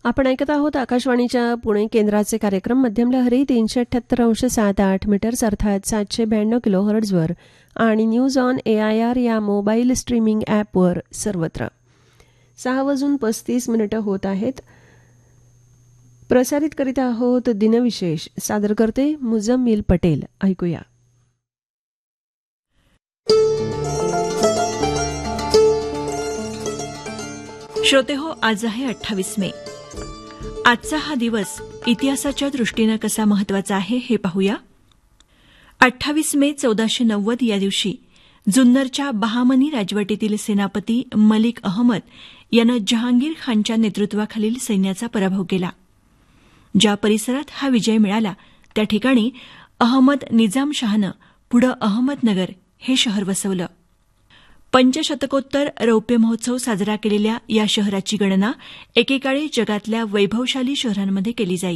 आपण ऐकत आहोत आकाशवाणीच्या पुणे केंद्राचे कार्यक्रम मध्यम लहरी 378.78 मीटर्स अर्थात 792 किलोहर्ट्झवर आणि न्यूज ऑन AIR या मोबाईल स्ट्रीमिंग ॲपवर सर्वत्र. 6:35 होत आहेत. प्रसारित करीत आहोत दिनविशेष. सादर करते मुजम्मिल पटेल. ऐकूया. श्रोते हो, आज आहे 28 मे. आजचा हा दिवस इतिहासाच्या दृष्टीनं कसा महत्वाचा आहे हे पाहूया. 28 मे 1490 या दिवशी जुन्नरच्या बहामनी राजवटीतील सेनापती मलिक अहमद यानं जहांगीर खानच्या नेतृत्वाखालील सैन्याचा पराभव केला. ज्या परिसरात हा विजय मिळाला त्या ठिकाणी अहमद निजामशहानं पुढं अहमदनगर हे शहर वसवलं. पंचशतकोत्तर रौप्य महोत्सव साजरा केलेल्या या शहराची गणना एकेकाळी जगातल्या वैभवशाली शहरांमध्ये केली जाई.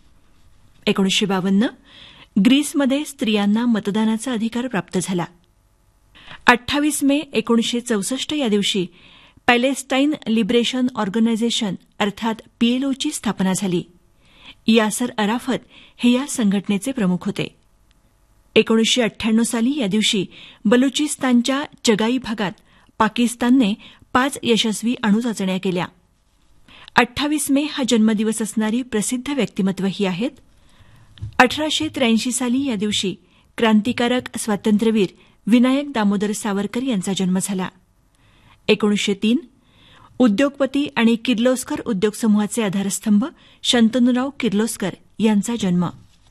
1952 ग्रीसमध्ये स्त्रियांना मतदानाचा अधिकार प्राप्त झाला. 28 मे 1964 या दिवशी पॅलेस्टाईन लिबरेशन ऑर्गनायझेशन अर्थात PLOची स्थापना झाली. यासर अराफत हे या संघटनेचे प्रमुख होते. 1998 साली या दिवशी बलुचिस्तानच्या चगाई भागात पाकिस्तानने 5 यशस्वी अणुचाचण्या केल्या. 28 मे हा जन्मदिवस असणारी प्रसिद्ध व्यक्तिमत्वही आहेत. 1883 साली या दिवशी क्रांतिकारक स्वातंत्र्यवीर विनायक दामोदर सावरकर यांचा जन्म झाला. 1903 उद्योगपती आणि किर्लोस्कर उद्योग समूहाचे आधारस्तंभ शंतनुराव किर्लोस्कर यांचा जन्म.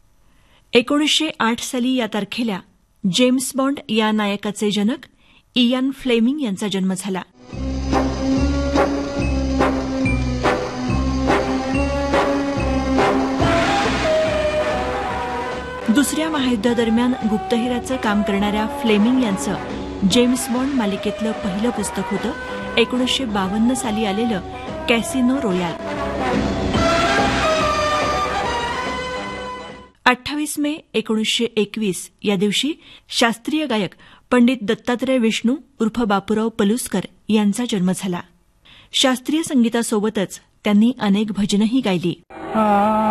1908 साली या तारखेला जेम्स बॉन्ड या नायकाचे जनक इयान फ्लेमिंग यांचा जन्म झाला. दुसऱ्या महायुद्धादरम्यान गुप्तहेराचं काम करणाऱ्या फ्लेमिंग यांचं जेम्स बॉन्ड मालिकेतलं पहिलं पुस्तक होतं 1952 साली आलेलं कॅसिनो रॉयल. 28 मे 1921 या दिवशी शास्त्रीय गायक पंडित दत्तात्रय विष्णू उर्फ बापूराव पलुसकर यांचा जन्म झाला. शास्त्रीय संगीतासोबतच त्यांनी अनेक भजनंही गायली.